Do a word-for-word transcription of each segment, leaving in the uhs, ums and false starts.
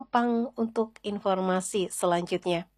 Sampang untuk informasi selanjutnya.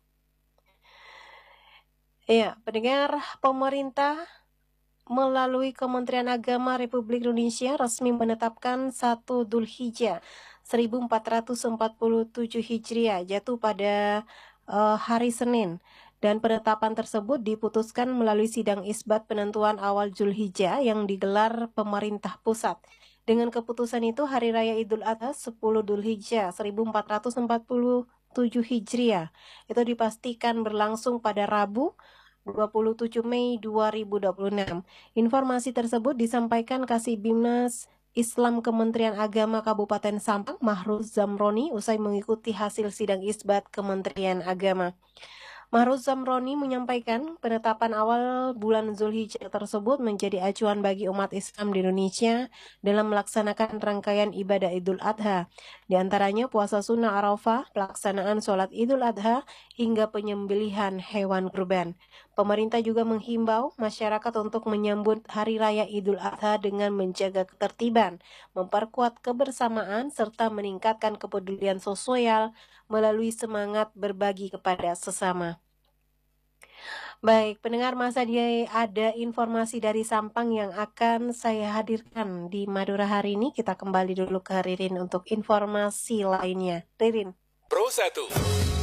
Ya, pendengar, pemerintah melalui Kementerian Agama Republik Indonesia resmi menetapkan satu Dzulhijjah seribu empat ratus empat puluh tujuh Hijriah jatuh pada uh, hari Senin. Dan penetapan tersebut diputuskan melalui sidang isbat penentuan awal Dzulhijjah yang digelar pemerintah pusat. Dengan keputusan itu, Hari Raya Idul Adha sepuluh Dzulhijjah seribu empat ratus empat puluh tujuh Hijriah itu dipastikan berlangsung pada Rabu dua puluh tujuh Mei dua ribu dua puluh enam. Informasi tersebut disampaikan Kasibimnas Islam Kementerian Agama Kabupaten Sampang, Mahruz Zamroni, usai mengikuti hasil sidang isbat Kementerian Agama. Mahruz Zamroni menyampaikan penetapan awal bulan Dzulhijjah tersebut menjadi acuan bagi umat Islam di Indonesia dalam melaksanakan rangkaian ibadah Idul Adha. Di antaranya puasa sunnah Arafah, pelaksanaan sholat Idul Adha, hingga penyembelihan hewan kurban. Pemerintah juga menghimbau masyarakat untuk menyambut Hari Raya Idul Adha dengan menjaga ketertiban, memperkuat kebersamaan, serta meningkatkan kepedulian sosial melalui semangat berbagi kepada sesama. Baik, pendengar, masa dia ada informasi dari Sampang yang akan saya hadirkan di Madura hari ini. Kita kembali dulu ke Ririn untuk informasi lainnya. Ririn. Pro satu.